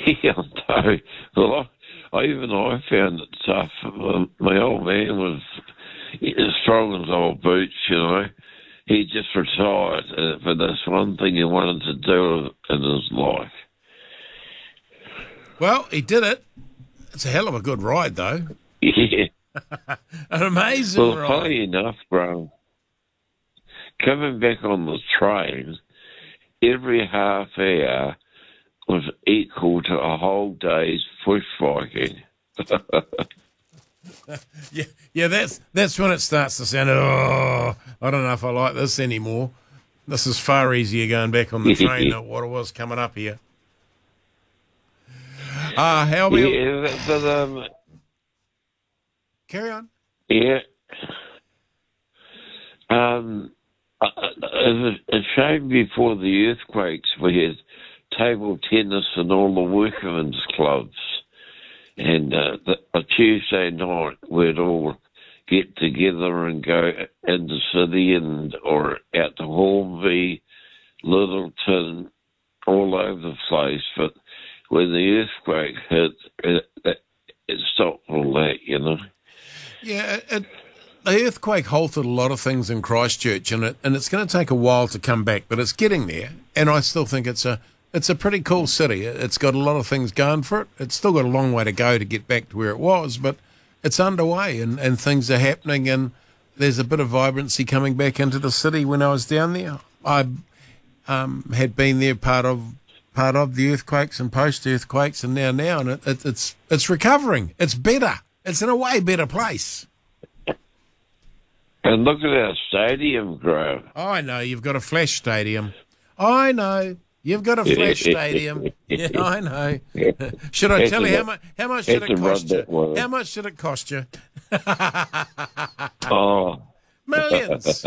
Yeah, no. Well, even I found it tough. My old man was as strong as old boots, He just retired, but that's one thing he wanted to do in his life. Well, he did it. It's a hell of a good ride, though. Yeah. An amazing Well, ride. funny enough, bro, coming back on the train, every half hour was equal to a whole day's bushwhacking. Yeah, that's when it starts to sound, I don't know if I like this anymore. This is far easier going back on the train than what it was coming up here. How about... Yeah, but, Carry on. yeah. It's a shame before the earthquakes we had table tennis and all the workmen's clubs. And a Tuesday night we'd all get together and go in the city or out to Hornby, Littleton, all over the place. But when the earthquake hit, it stopped all that, Yeah, the earthquake halted a lot of things in Christchurch, and it's going to take a while to come back, but it's getting there. And I still think it's a pretty cool city. It's got a lot of things going for it. It's still got a long way to go to get back to where it was, but it's underway and things are happening, and there's a bit of vibrancy coming back into the city. When I was down there, I had been there part of the earthquakes and post-earthquakes, and now, and it's recovering. It's better. It's in a way better place. And look at our stadium grow. I know, you've got a flash stadium. I know. You've got a flash stadium. Yeah, I know. Should I tell you how much did it cost you? How much did it cost you? Oh. Millions.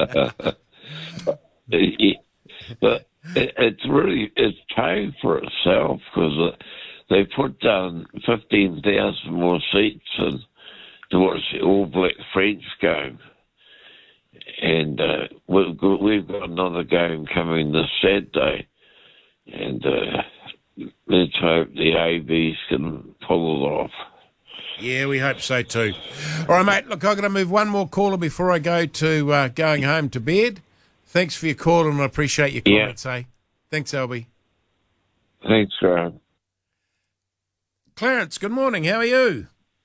But it's paying for itself because they put down 15,000 more seats to watch the All Black French game. And we've got another game coming this Saturday. And let's hope the ABs can pull it off. Yeah, we hope so too. All right, mate. Look, I've got to move one more caller before I go to going home to bed. Thanks for your call, and I appreciate your comments, eh? Thanks, Albie. Thanks, Graham. Clarence, good morning. How are you?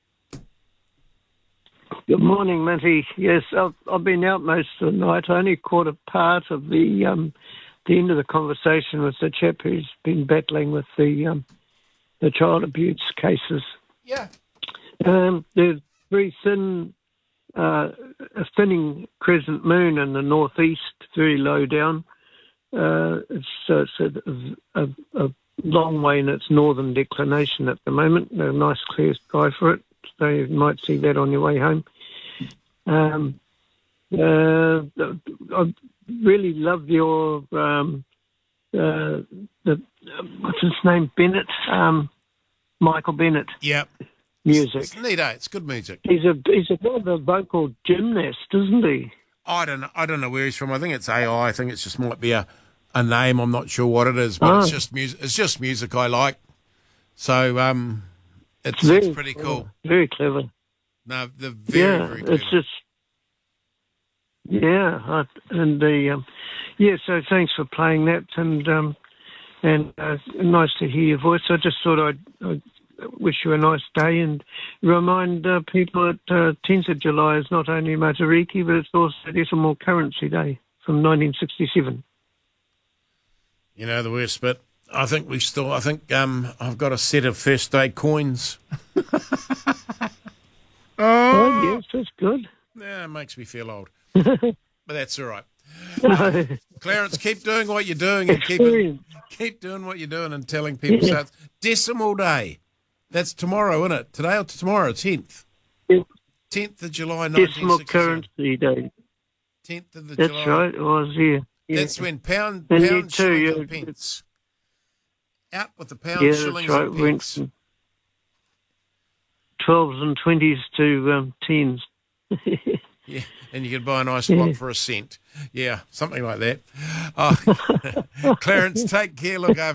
Good morning, Matty. Yes, I've been out most of the night. I only caught a part of the end of the conversation with the chap who's been battling with the child abuse cases. Yeah. There's very a thinning crescent moon in the northeast, very low down. It's a long way in its northern declination at the moment. A nice clear sky for it, so you might see that on your way home. I really love your what's his name, Bennett, Michael Bennett. Yep. Music. It's neat, eh? It's good music. He's a bit of a vocal gymnast, isn't he? I don't know where he's from. I think it's AI. I think it just might be a name. I'm not sure what it is, but it's just music. It's just music I like. So it's pretty cool. Very clever. No, they're very clever. It's just So thanks for playing that, and nice to hear your voice. I just thought I'd wish you a nice day and remind people that 10th of July is not only Matariki, but it's also Decimal Currency Day from 1967. You know the worst bit. I think I've got a set of first day coins. Oh, yes, that's good. Yeah, it makes me feel old. But that's all right. Clarence, keep doing what you're doing and keep doing what you're doing and telling people. So it's Decimal Day. That's tomorrow, isn't it? Today or tomorrow? 10th. 10th of July, 1967. Decimal Currency Day. 10th of That's July. That's right, it was here. Yeah. That's when pound too, shillings and pence. Out with the pound shillings right. and pence. Went from 12s and 20s to 10s. Yeah, and you could buy a nice block for a cent. Yeah, something like that. Oh, Clarence, take care. Look after